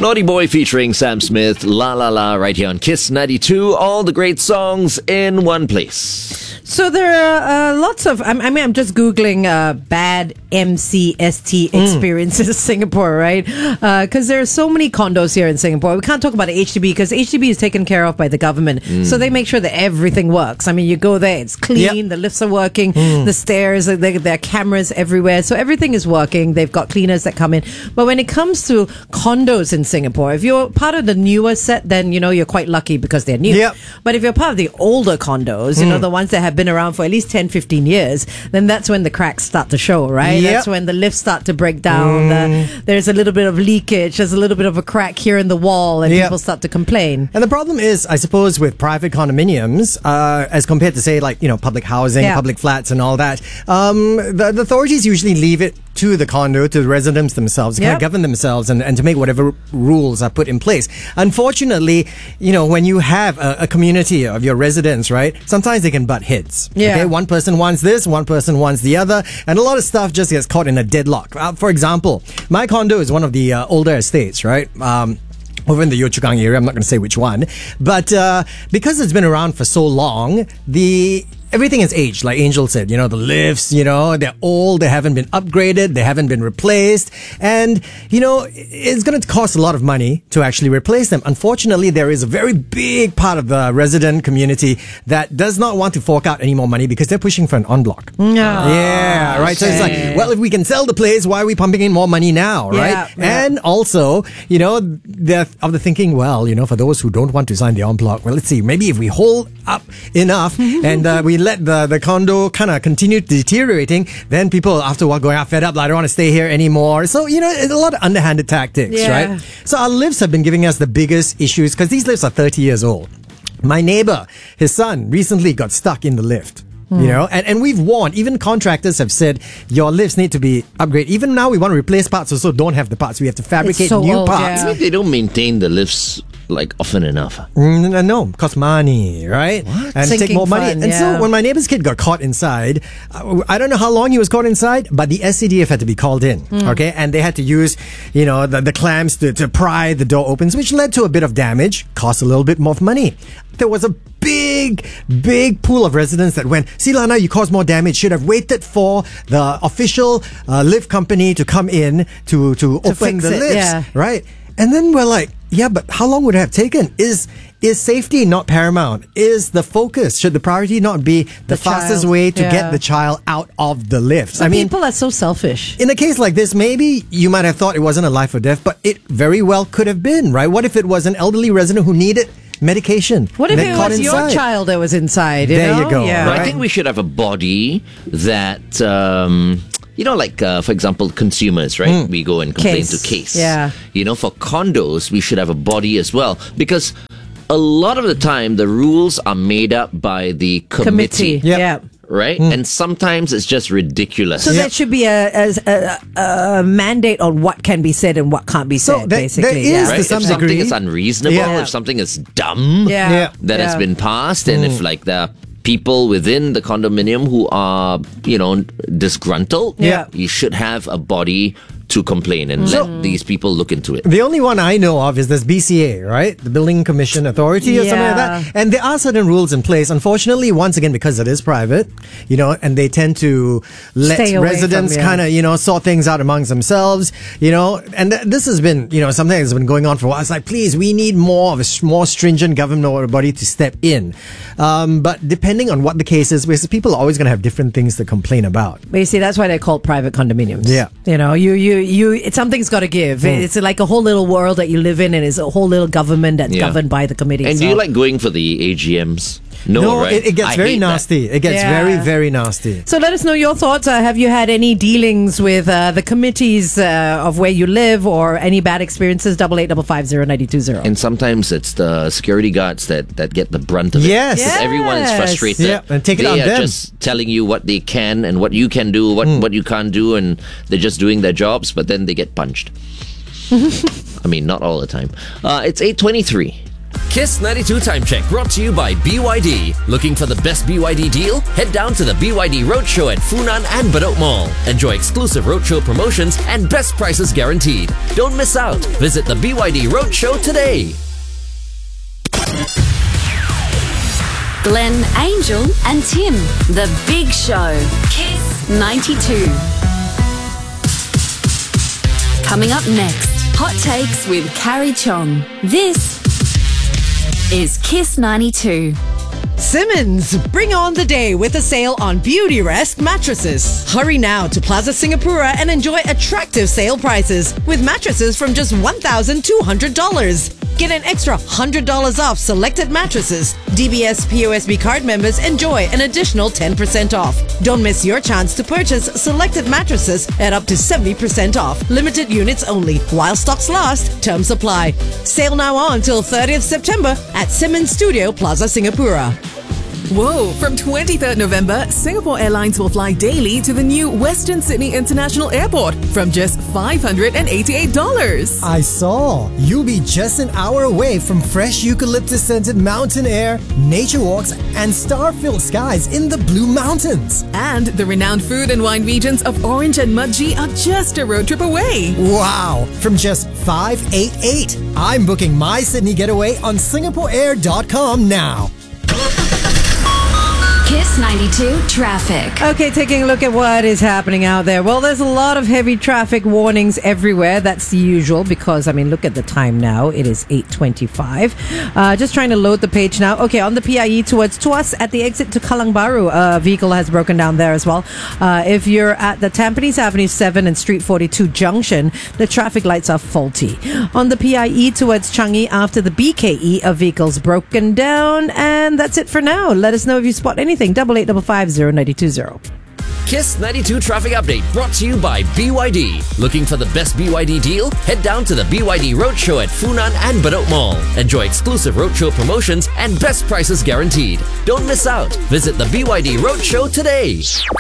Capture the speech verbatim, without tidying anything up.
Naughty Boy featuring Sam Smith, La La La, right here on Kiss ninety-two. All the great songs in one place. So there are uh, lots of, I mean, I'm just Googling uh, bad M C S T experiences in Singapore, right? Because uh, there are so many condos here in Singapore. We can't talk about H D B because H D B is taken care of by the government. Mm. So they make sure that everything works. I mean, you go there, it's clean, yep. The lifts are working, mm. the stairs, there, there are cameras everywhere. So everything is working. They've got cleaners that come in. But when it comes to condos in Singapore, if you're part of the newer set, then, you know, you're quite lucky because they're new. Yep. But if you're part of the older condos, you mm. know, the ones that have been around for at least ten, fifteen years, then that's when the cracks start to show, right? Yep. That's when the lifts start to break down. Mm. The, there's a little bit of leakage. There's a little bit of a crack here in the wall, and yep. people start to complain. And the problem is, I suppose, with private condominiums, uh, as compared to, say, like, you know, public housing, yeah. public flats and all that, um, the, the authorities usually leave it to the condo, to the residents themselves, to yep. kind of govern themselves and, and to make whatever rules are put in place. Unfortunately, you know, when you have a, a community of your residents, right, sometimes they can butt heads. Yeah. Okay, one person wants this, one person wants the other, and a lot of stuff just gets caught in a deadlock. Uh, for example, my condo is one of the uh, older estates, right? Um, over in the Yio Chu Kang area, I'm not going to say which one, but uh, because it's been around for so long, the everything has aged, like Angel said. You know, the lifts, you know, they're old, they haven't been upgraded, they haven't been replaced. And, you know, it's going to cost a lot of money to actually replace them. Unfortunately, there is a very big part of the resident community that does not want to fork out any more money because they're pushing for an en bloc. No. Yeah, right. So it's like, well, if we can sell the place, why are we pumping in more money now, right? Yeah, yeah. And also, you know, they're of the thinking, well, you know, for those who don't want to sign the en bloc, well, let's see, maybe if we hold up enough and uh, we let the, the condo kind of continue deteriorating, then people after a while going, ah, fed up, I don't want to stay here anymore. So, you know, it's a lot of underhanded tactics, yeah. right? So our lifts have been giving us the biggest issues because these lifts are thirty years old. My neighbor, his son, recently got stuck in the lift. You know, and, and we've warned, even contractors have said your lifts need to be upgraded. Even now we want to replace parts, also don't have the parts. We have to fabricate so new old, parts. yeah. I mean, they don't maintain the lifts like often enough. Mm, no, cost money, right? What? And Sinking take more money. fund, and yeah. so when my neighbor's kid got caught inside, uh, I don't know how long he was caught inside, but the S C D F had to be called in, Mm. okay? And they had to use, you know, the, the clamps to, to pry the door open, which led to a bit of damage, cost a little bit more money. There was a big, big pool of residents that went, see, Lana, you caused more damage. Should have waited for the official uh, lift company to come in to, to, To open fix the it, lifts, yeah. right? And then we're like, yeah, but how long would it have taken? Is is safety not paramount? Is the focus, should the priority not be the, The fastest child, way to yeah. get the child out of the lifts? So I mean, people are so selfish. in a case like this, maybe you might have thought it wasn't a life or death, but it very well could have been, right? What if it was an elderly resident who needed medication? What if that it caught was your inside? child that was inside? You There know? you go, Yeah. But I Right. think we should have a body that, um, you know, like, uh, for example, consumers, right? We go and complain Case. to case. Yeah. You know, for condos, we should have a body as well. Because a lot of the time, the rules are made up by the committee. Committee. Yep. Yeah. Right? And sometimes it's just ridiculous. So Yep. there should be a, a, a, a mandate on what can be said and what can't be So said, there- basically. there is yeah. Right? to If some something degree. is unreasonable, Yeah. if something is dumb Yeah. Yeah. that has Yeah. been passed, and if like the people within the condominium who are, you know, disgruntled, Yeah. you should have a body to complain and let these people look into it. The only one I know of is this B C A, right? The Building Commission Authority or something like Yeah. that. And there are certain rules in place. Unfortunately, once again, because it is private, you know, and they tend to let Stay away residents from, yeah. kind of, you know, sort things out amongst themselves, you know. And th- this has been, you know, something that's been going on for a while. It's like, please, we need more of a s- more stringent government body to step in. Um, but depending on what the case is, because people are always going to have different things to complain about. But you see, that's why they're called private condominiums. Yeah. You know, you, you, you, it's something's got to give. It's like a whole little world that you live in, and it's a whole little government that's Yeah. governed by the committee. And so. do you like going for the A G Ms? No, No, right? it, it gets I very hate that. nasty. It gets Yeah. very, very nasty. So let us know your thoughts. Uh, have you had any dealings with uh, the committees uh, of where you live, or any bad experiences? Double eight double five zero ninety two zero. And sometimes it's the security guards that, that get the brunt of it. Yes. Because everyone is Yes. frustrated. Yeah, and take it they on are them. just telling you what they can and what you can do, what, what you can't do, and they're just doing their jobs, but then they get punched. I mean, not all the time. Uh, it's eight twenty-three. Kiss ninety-two Time Check brought to you by B Y D. Looking for the best B Y D deal? Head down to the B Y D Roadshow at Funan and Bedok Mall. Enjoy exclusive roadshow promotions and best prices guaranteed. Don't miss out. Visit the B Y D Roadshow today. Glenn, Angel and Tim. The Big Show. Kiss ninety-two. Coming up next, Hot Takes with Carrie Chong. This is Kiss ninety-two. Simmons, bring on the day with a sale on Beauty Rest mattresses. Hurry now to Plaza Singapura and enjoy attractive sale prices with mattresses from just one thousand two hundred dollars. Get an extra one hundred dollars off selected mattresses. D B S P O S B card members enjoy an additional ten percent off. Don't miss your chance to purchase selected mattresses at up to seventy percent off. Limited units only. While stocks last, terms apply. Sale now on till thirtieth September at Simmons Studio Plaza Singapura. Whoa! From twenty-third November, Singapore Airlines will fly daily to the new Western Sydney International Airport from just five hundred eighty-eight dollars. I saw. You'll be just an hour away from fresh eucalyptus-scented mountain air, nature walks, and star-filled skies in the Blue Mountains. And the renowned food and wine regions of Orange and Mudgee are just a road trip away. Wow! From just five hundred eighty-eight dollars. I'm booking my Sydney getaway on Singapore Air dot com now. Kiss ninety-two traffic. Okay, taking a look at what is happening out there. Well, there's a lot of heavy traffic warnings everywhere. That's the usual because, I mean, look at the time now. It is eight twenty-five. Uh, just trying to load the page now. Okay, on the P I E towards Tuas at the exit to Kalang Baru, a vehicle has broken down there as well. Uh, if you're at the Tampines Avenue seven and Street forty-two junction, the traffic lights are faulty. On the P I E towards Changi after the B K E, a vehicle's broken down. And that's it for now. Let us know if you spot anything. Double eight double five zero ninety two zero. Kiss ninety-two Traffic Update brought to you by B Y D. Looking for the best B Y D deal? Head down to the B Y D Roadshow at Funan and Bedok Mall. Enjoy exclusive roadshow promotions and best prices guaranteed. Don't miss out. Visit the B Y D Roadshow today.